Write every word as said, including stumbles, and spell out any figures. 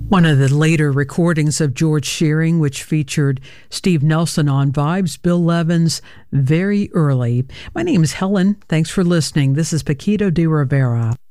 One of the later recordings of George Shearing, which featured Steve Nelson on vibes, Bill Levin's Very Early. My name is Helen. Thanks for listening. This is Paquito de Rivera.